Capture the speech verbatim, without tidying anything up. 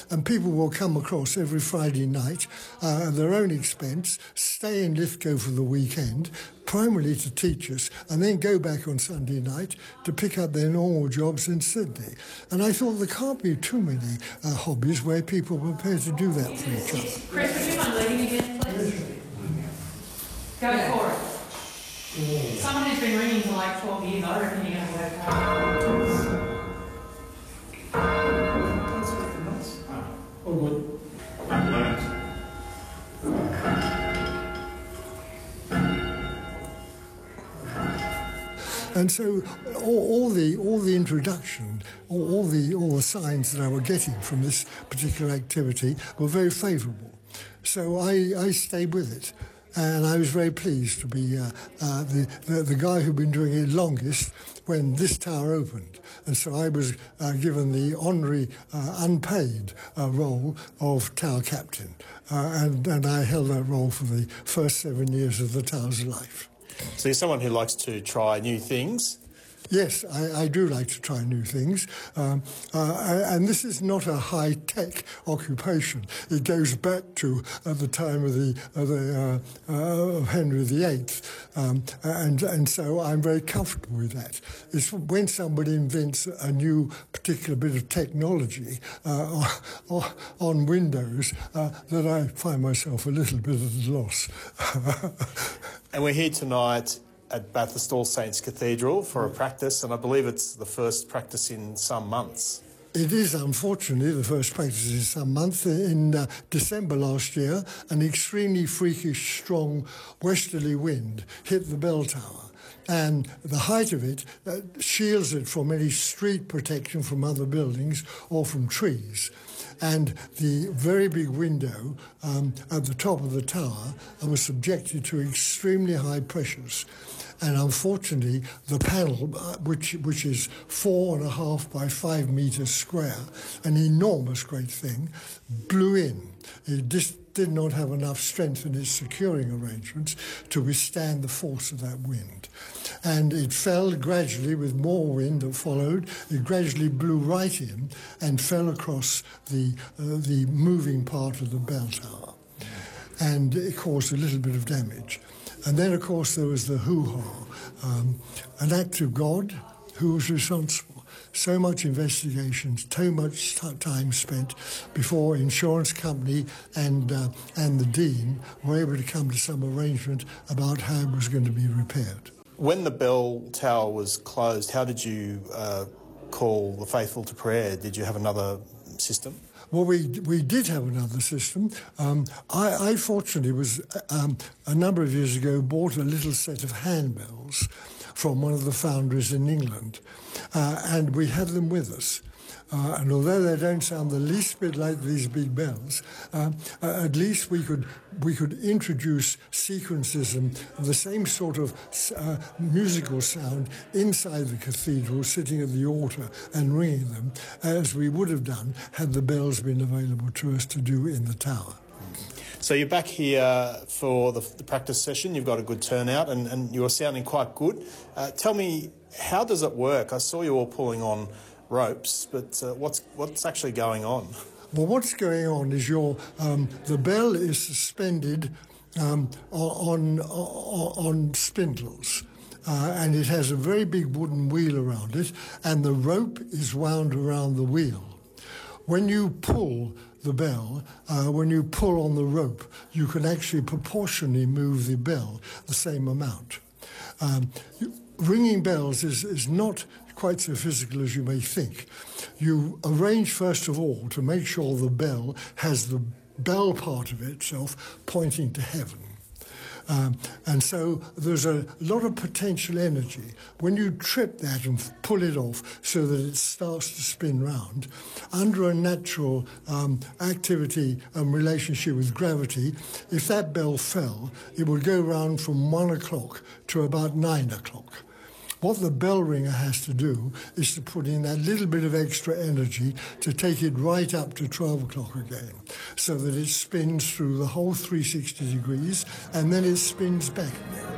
and people will come across every Friday night uh, at their own expense, stay in Lithgow for the weekend, primarily to teach us, and then go back on Sunday night to pick up their normal jobs in Sydney. And I thought there can't be too many uh, hobbies where people are prepared to do that for each other. Chris, would you mind leading again, please? Go for it. Yeah. Someone who's been ringing for like twelve years, I reckon you're going to work hard. All good. And so all, all the all the introduction, all, all the all the signs that I were getting from this particular activity were very favourable. So I, I stayed with it. And I was very pleased to be uh, uh, the, the the guy who'd been doing it longest when this tower opened. And so I was uh, given the honorary, uh, unpaid uh, role of tower captain. Uh, and, and I held that role for the first seven years of the tower's life. So you're someone who likes to try new things? Yes, I, I do like to try new things, um, uh, and this is not a high-tech occupation. It goes back to at the time of the, of the uh, uh, of Henry the Eighth, um, and and so I'm very comfortable with that. It's when somebody invents a new particular bit of technology uh, on Windows uh, that I find myself a little bit at a loss. And we're here tonight at Bathurst All Saints Cathedral for a practice, and I believe it's the first practice in some months. It is, unfortunately, the first practice in some month. In uh, December last year, an extremely freakish, strong westerly wind hit the bell tower. And the height of it uh, shields it from any street protection from other buildings or from trees. And the very big window um, at the top of the tower was subjected to extremely high pressures. And unfortunately, the panel, uh, which which is four and a half by five metres square, an enormous great thing, blew in. It just did not have enough strength in its securing arrangements to withstand the force of that wind. And it fell gradually with more wind that followed. It gradually blew right in and fell across the, uh, the moving part of the bell tower. And it caused a little bit of damage. And then, of course, there was the hoo-ha, um, an act of God who was responsible. So much investigation, so much t time spent before insurance company and uh, and the Dean were able to come to some arrangement about how it was going to be repaired. When the bell tower was closed, how did you uh, call the faithful to prayer? Did you have another system? Well, we we did have another system. Um, I, I fortunately was um, a number of years ago bought a little set of handbells from one of the foundries in England, uh, and we had them with us. Uh, and although they don't sound the least bit like these big bells, uh, uh, at least we could we could introduce sequences and the same sort of uh, musical sound inside the cathedral, sitting at the altar and ringing them, as we would have done had the bells been available to us to do in the tower. So you're back here for the, the practice session. You've got a good turnout, and, and you're sounding quite good. Uh, tell me, how does it work? I saw you all pulling on ropes, but uh, what's what's actually going on? Well, what's going on is your um, the bell is suspended um, on, on on spindles, uh, and it has a very big wooden wheel around it, and the rope is wound around the wheel. When you pull the bell, uh, when you pull on the rope, you can actually proportionally move the bell the same amount. Um, you, ringing bells is, is not quite so physical as you may think. You arrange, first of all, to make sure the bell has the bell part of itself pointing to heaven. Um, and so there's a lot of potential energy. When you trip that and pull it off so that it starts to spin round, under a natural um, activity and relationship with gravity, if that bell fell, it would go round from one o'clock to about nine o'clock. What the bell ringer has to do is to put in that little bit of extra energy to take it right up to twelve o'clock again, so that it spins through the whole three hundred sixty degrees, and then it spins back again.